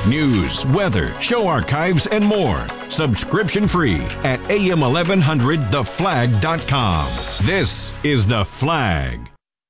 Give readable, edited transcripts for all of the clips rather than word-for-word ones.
News, weather, show archives, and more. Subscription free at am1100theflag.com. This is The Flag.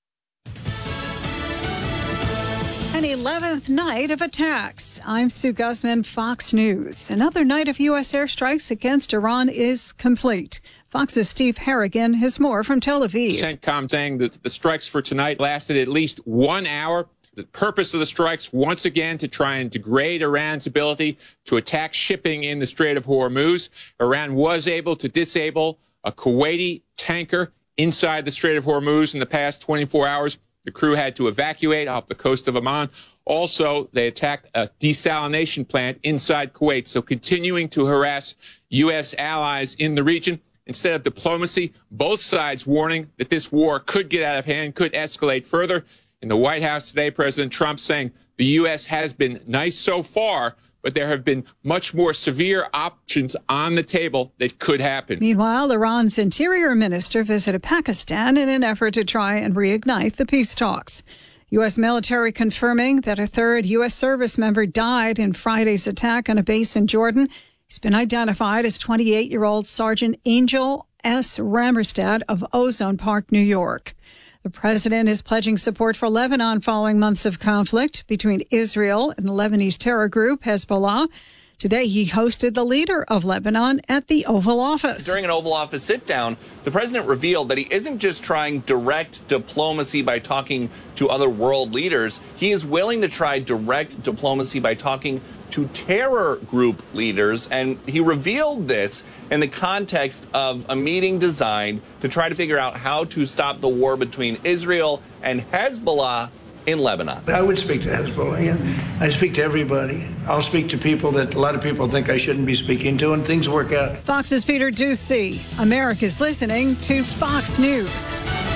An 11th night of attacks. I'm Sue Guzman, Fox News. Another night of U.S. airstrikes against Iran is complete. Fox's Steve Harrigan has more from Tel Aviv. CENTCOM saying that the strikes for tonight lasted at least 1 hour. The purpose of the strikes, once again, to try and degrade Iran's ability to attack shipping in the Strait of Hormuz. Iran was able to disable a Kuwaiti tanker inside the Strait of Hormuz in the past 24 hours. The crew had to evacuate off the coast of Oman. Also, they attacked a desalination plant inside Kuwait. So continuing to harass U.S. allies in the region. Instead of diplomacy, both sides warning that this war could get out of hand, could escalate further. In the White House today, President Trump saying the U.S. has been nice so far, but there have been much more severe options on the table that could happen. Meanwhile, Iran's interior minister visited Pakistan in an effort to try and reignite the peace talks. U.S. military confirming that a third U.S. service member died in Friday's attack on a base in Jordan. He's been identified as 28-year-old Sergeant Angel S. Rammerstad of Ozone Park, New York. The president is pledging support for Lebanon following months of conflict between Israel and the Lebanese terror group Hezbollah. Today, he hosted the leader of Lebanon at the Oval Office. During an Oval Office sit-down, the president revealed that he isn't just trying direct diplomacy by talking to other world leaders. He is willing to try direct diplomacy by talking to terror group leaders, and he revealed this in the context of a meeting designed to try to figure out how to stop the war between Israel and Hezbollah in Lebanon. I would speak to Hezbollah. Yeah. I speak to everybody. I'll speak to people that a lot of people think I shouldn't be speaking to, and things work out. Fox's Peter Ducey. America's listening to Fox News.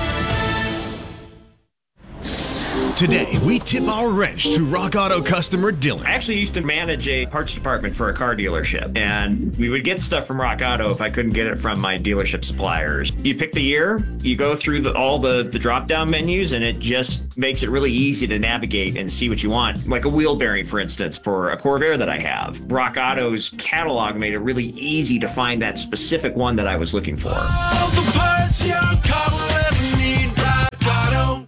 Today, we tip our wrench to Rock Auto customer Dylan. I actually used to manage a parts department for a car dealership, and we would get stuff from Rock Auto if I couldn't get it from my dealership suppliers. You pick the year, you go through all the drop-down menus, and it just makes it really easy to navigate and see what you want. Like a wheel bearing, for instance, for a Corvair that I have. Rock Auto's catalog made it really easy to find that specific one that I was looking for. All the parts your car will ever need, Rock Auto.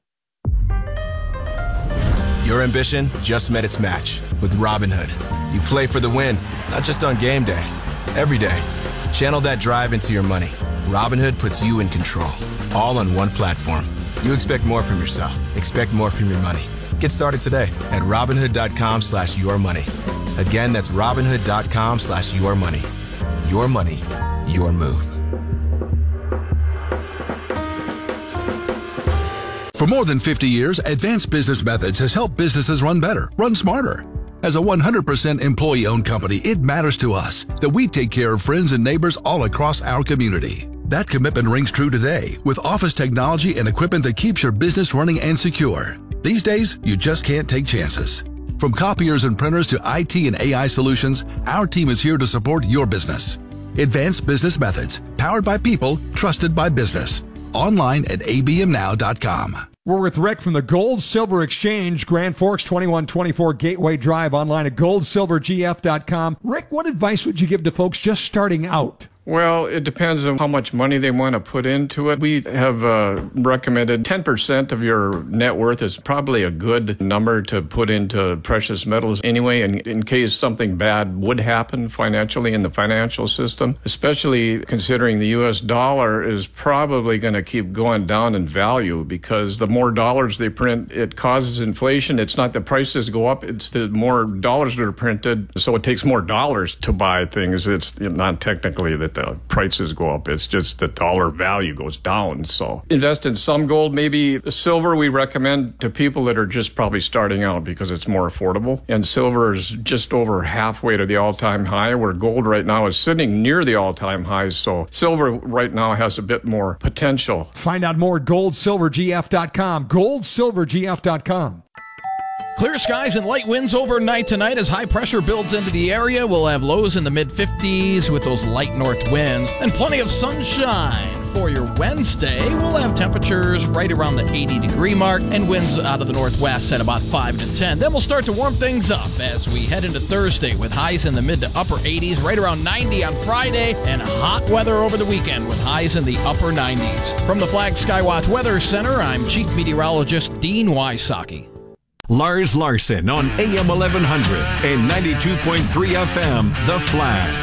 Your ambition just met its match with Robinhood. You play for the win, not just on game day, every day. Channel that drive into your money. Robinhood puts you in control, all on one platform. You expect more from yourself. Expect more from your money. Get started today at Robinhood.com/yourmoney. Again, that's Robinhood.com/yourmoney. Your money, your move. For more than 50 years, Advanced Business Methods has helped businesses run better, run smarter. As a 100% employee-owned company, it matters to us that we take care of friends and neighbors all across our community. That commitment rings true today with office technology and equipment that keeps your business running and secure. These days, you just can't take chances. From copiers and printers to IT and AI solutions, our team is here to support your business. Advanced Business Methods, powered by people, trusted by business. Online at abmnow.com. We're with Rick from the Gold Silver Exchange, Grand Forks, 2124 Gateway Drive, online at goldsilvergf.com. Rick, what advice would you give to folks just starting out? Well, it depends on how much money they want to put into it. We have recommended 10% of your net worth is probably a good number to put into precious metals anyway, and in case something bad would happen financially in the financial system, especially considering the U.S. dollar is probably going to keep going down in value because the more dollars they print, it causes inflation. It's not the prices go up, it's the more dollars that are printed, so it takes more dollars to buy things. It's not technically that the prices go up. It's just the dollar value goes down. So invest in some gold, maybe silver we recommend to people that are just probably starting out because it's more affordable. And silver is just over halfway to the all-time high, where gold right now is sitting near the all-time highs. So silver right now has a bit more potential. Find out more at goldsilvergf.com. Goldsilvergf.com. Clear skies and light winds overnight tonight as high pressure builds into the area. We'll have lows in the mid-50s with those light north winds and plenty of sunshine for your Wednesday. We'll have temperatures right around the 80-degree mark and winds out of the northwest at about 5 to 10. Then we'll start to warm things up as we head into Thursday with highs in the mid to upper 80s, right around 90 on Friday, and hot weather over the weekend with highs in the upper 90s. From the Flag Skywatch Weather Center, I'm Chief Meteorologist Dean Wysocki. Lars Larson on AM 1100 and 92.3 FM, The Flag.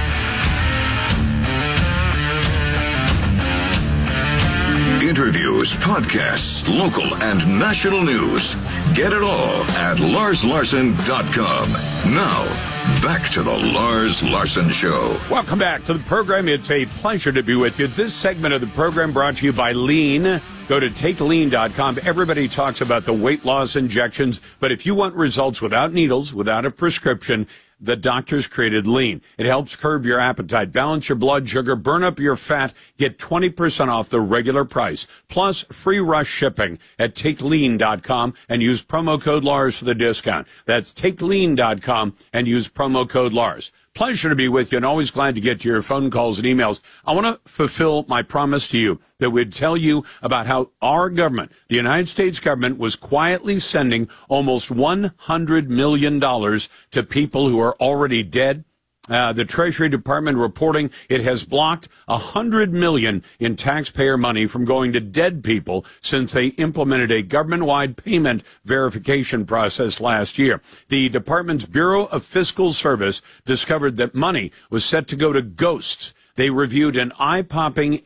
Interviews, podcasts, local and national news. Get it all at LarsLarson.com. Now, back to the Lars Larson Show. Welcome back to the program. It's a pleasure to be with you. This segment of the program brought to you by Lean. Go to TakeLean.com. Everybody talks about the weight loss injections, but if you want results without needles, without a prescription, the doctors created Lean. It helps curb your appetite, balance your blood sugar, burn up your fat, get 20% off the regular price, plus free rush shipping at TakeLean.com and use promo code Lars for the discount. That's TakeLean.com and use promo code Lars. Pleasure to be with you and always glad to get to your phone calls and emails. I want to fulfill my promise to you that we'd tell you about how our government, the United States government, was quietly sending almost $100 million to people who are already dead. The Treasury Department reporting it has blocked $100 million in taxpayer money from going to dead people since they implemented a government-wide payment verification process last year. The department's Bureau of Fiscal Service discovered that money was set to go to ghosts. They reviewed an eye-popping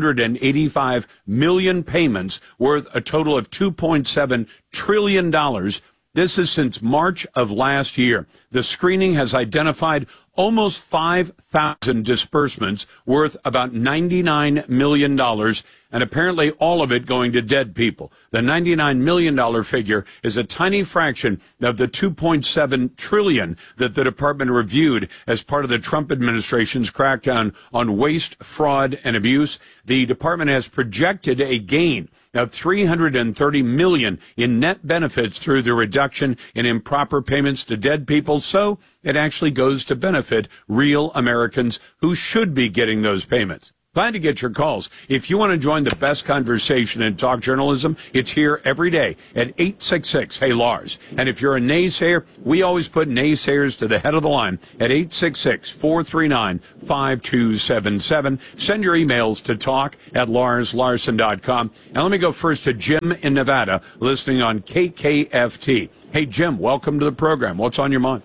885 million payments worth a total of $2.7 trillion. This is since March of last year. The screening has identified almost 5,000 disbursements worth about $99 million, and apparently all of it going to dead people. The $99 million figure is a tiny fraction of the $2.7 trillion that the department reviewed as part of the Trump administration's crackdown on waste, fraud, and abuse. The department has projected a gain of $330 million in net benefits through the reduction in improper payments to dead people, so it actually goes to benefit real Americans who should be getting those payments. Glad to get your calls. If you want to join the best conversation in talk journalism, it's here every day at 866-HEY-LARS. And if you're a naysayer, we always put naysayers to the head of the line at 866-439-5277. Send your emails to talk@LarsLarson.com. And let me go first to Jim in Nevada, listening on KKFT. Hey, Jim, welcome to the program. What's on your mind?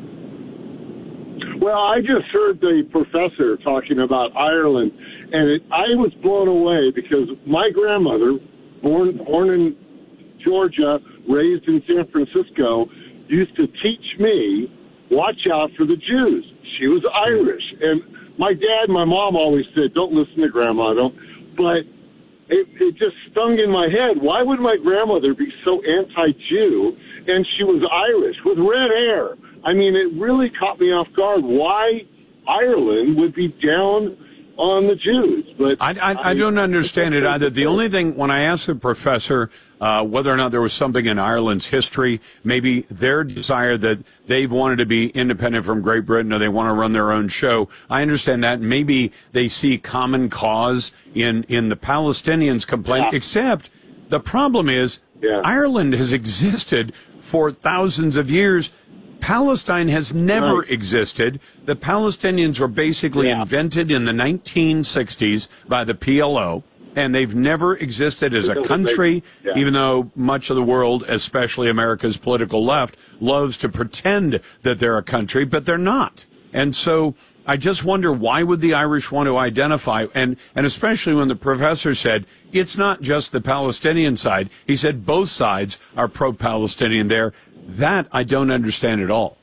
Well, I just heard the professor talking about Ireland, and I was blown away because my grandmother, born in Georgia, raised in San Francisco, used to teach me, watch out for the Jews. She was Irish. And my dad and my mom always said, don't listen to Grandma. But it just stung in my head. Why would my grandmother be so anti-Jew? And she was Irish with red hair. I mean, it really caught me off guard why Ireland would be down on the Jews. But I don't understand it either. The only thing, when I asked the professor whether or not there was something in Ireland's history, maybe their desire that they've wanted to be independent from Great Britain or they want to run their own show, I understand that. Maybe they see common cause in the Palestinians' complaint, except the problem is Ireland has existed for thousands of years. Palestine has never existed. The Palestinians were basically invented in the 1960s by the PLO, and they've never existed as a country, even though much of the world, especially America's political left, loves to pretend that they're a country, but they're not. And so I just wonder, why would the Irish want to identify, and especially when the professor said it's not just the Palestinian side. He said both sides are pro-Palestinian there. That I don't understand at all.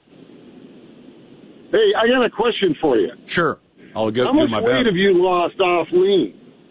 Hey, I got a question for you. Sure. I'll go How do much my weight best. have you lost off lean?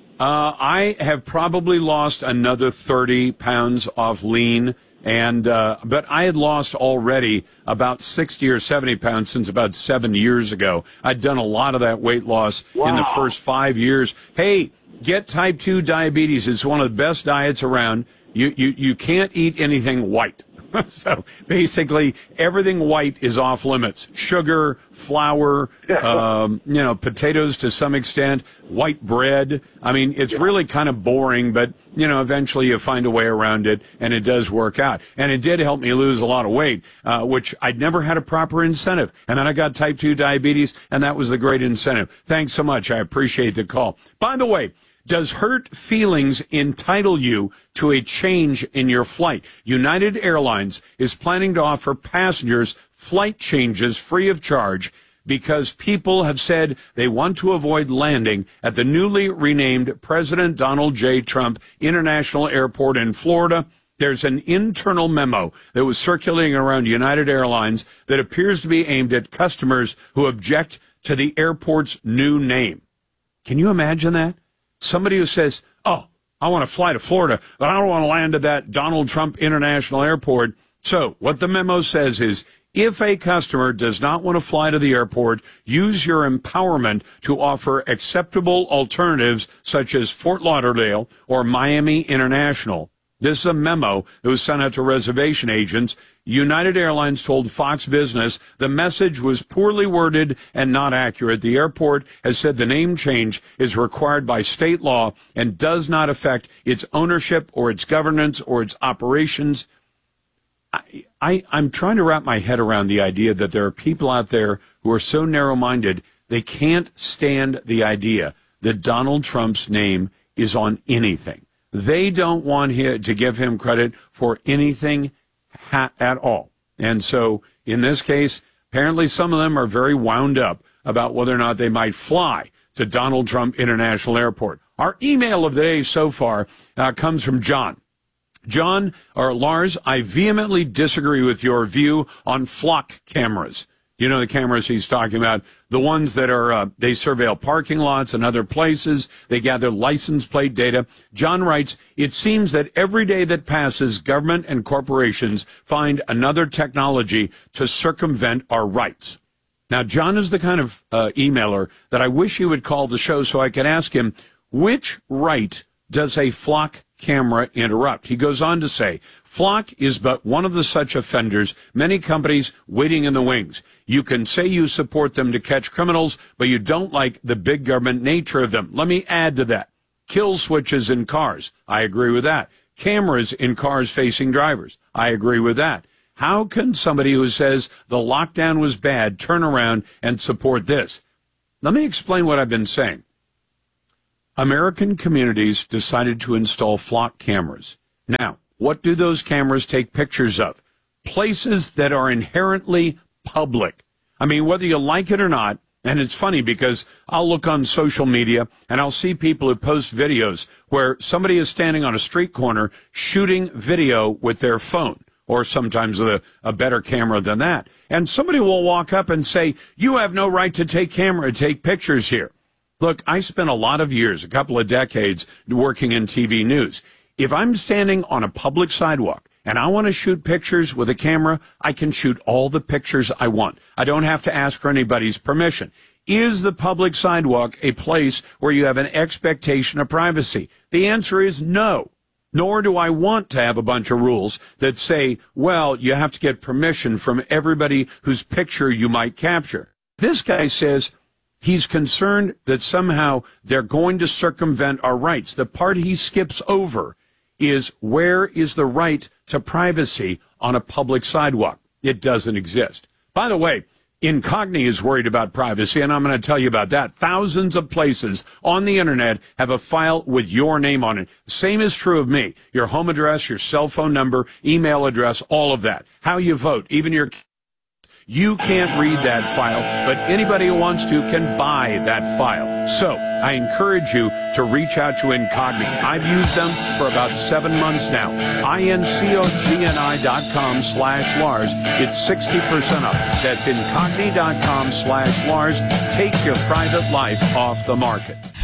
I have probably lost another 30 pounds off lean, and but I had lost already about 60 or 70 pounds since about 7 years ago. I'd done a lot of that weight loss in the first 5 years. Hey, get type 2 diabetes. It's one of the best diets around. You can't eat anything white. So basically, everything white is off limits. Sugar, flour, potatoes to some extent, white bread. I mean, it's really kind of boring, but, eventually you find a way around it, and it does work out. And it did help me lose a lot of weight, which I'd never had a proper incentive. And then I got type 2 diabetes, and that was the great incentive. Thanks so much. I appreciate the call. By the way, does hurt feelings entitle you to a change in your flight? United Airlines is planning to offer passengers flight changes free of charge because people have said they want to avoid landing at the newly renamed President Donald J. Trump International Airport in Florida. There's an internal memo that was circulating around United Airlines that appears to be aimed at customers who object to the airport's new name. Can you imagine that? Somebody who says, I want to fly to Florida, but I don't want to land at that Donald Trump International Airport. So what the memo says is, if a customer does not want to fly to the airport, use your empowerment to offer acceptable alternatives such as Fort Lauderdale or Miami International. This is a memo that was sent out to reservation agents. United Airlines told Fox Business the message was poorly worded and not accurate. The airport has said the name change is required by state law and does not affect its ownership or its governance or its operations. I'm trying to wrap my head around the idea that there are people out there who are so narrow-minded they can't stand the idea that Donald Trump's name is on anything. They don't want him to give him credit for anything at all. And so in this case, apparently some of them are very wound up about whether or not they might fly to Donald Trump International Airport. Our email of the day so far comes from John. John, or Lars, I vehemently disagree with your view on flock cameras. You know the cameras he's talking about, the ones that are, they surveil parking lots and other places. They gather license plate data. John writes, it seems that every day that passes, government and corporations find another technology to circumvent our rights. Now, John is the kind of emailer that I wish he would call the show so I could ask him, which right does a flock camera interrupt? He goes on to say, flock is but one of the such offenders, many companies waiting in the wings. You can say you support them to catch criminals, but you don't like the big government nature of them. Let me add to that. Kill switches in cars. I agree with that. Cameras in cars facing drivers. I agree with that. How can somebody who says the lockdown was bad turn around and support this? Let me explain what I've been saying. American communities decided to install flock cameras. Now, what do those cameras take pictures of? Places that are inherently public. I mean, whether you like it or not, and it's funny because I'll look on social media and I'll see people who post videos where somebody is standing on a street corner shooting video with their phone, or sometimes with a better camera than that. And somebody will walk up and say, you have no right to take pictures here. Look, I spent a lot of years, a couple of decades, working in TV news. If I'm standing on a public sidewalk and I want to shoot pictures with a camera, I can shoot all the pictures I want. I don't have to ask for anybody's permission. Is the public sidewalk a place where you have an expectation of privacy? The answer is no. Nor do I want to have a bunch of rules that say, well, you have to get permission from everybody whose picture you might capture. This guy says he's concerned that somehow they're going to circumvent our rights. The part he skips over is, where is the right to privacy on a public sidewalk? It doesn't exist. By the way, Incogni is worried about privacy, and I'm going to tell you about that. Thousands of places on the internet have a file with your name on it. The same is true of me. Your home address, your cell phone number, email address, all of that. How you vote, even your... You can't read that file, but anybody who wants to can buy that file. So I encourage you to reach out to Incogni. I've used them for about 7 months now. Incogni.com/Lars. It's 60% off. That's Incogni.com/Lars. Take your private life off the market.